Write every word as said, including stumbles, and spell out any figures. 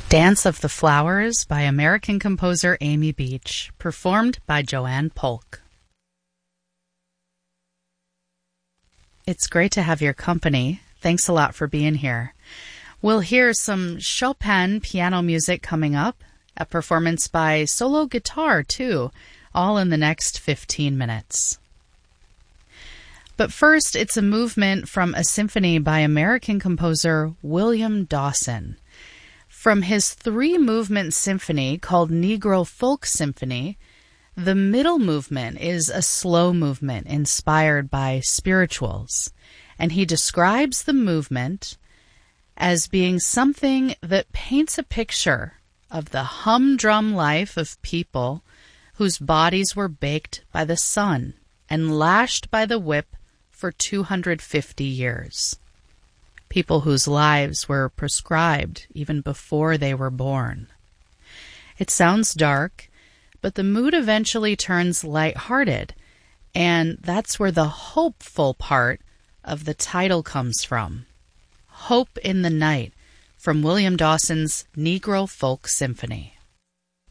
Dance of the Flowers by American composer Amy Beach, performed by Joanne Polk. It's great to have your company. Thanks a lot for being here. We'll hear some Chopin piano music coming up, a performance by solo guitar too, all in the next fifteen minutes. But first, it's a movement from a symphony by American composer William Dawson. From his three-movement symphony called Negro Folk Symphony, the middle movement is a slow movement inspired by spirituals, and he describes the movement as being something that paints a picture of the humdrum life of people whose bodies were baked by the sun and lashed by the whip for two hundred fifty years. People whose lives were prescribed even before they were born. It sounds dark, but the mood eventually turns lighthearted, and that's where the hopeful part of the title comes from. Hope in the Night, from William Dawson's Negro Folk Symphony.